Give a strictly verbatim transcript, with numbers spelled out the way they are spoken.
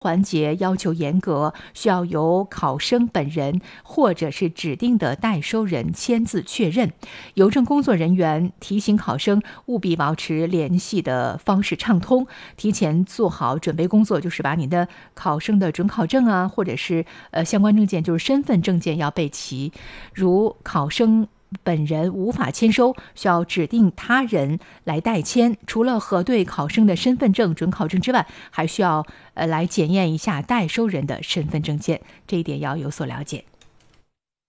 环节要求严格，需要由考生本人或者是指定的代收人签字确认。邮政工作人员提醒考生务必保持联系的方式畅通，提前做好准备工作，就是把你的考生的准考证啊，或者是呃相关证件，就是身份证件要备齐。如考生本人无法签收，需要指定他人来代签。除了核对考生的身份证、准考证之外，还需要呃来检验一下代收人的身份证件，这一点要有所了解。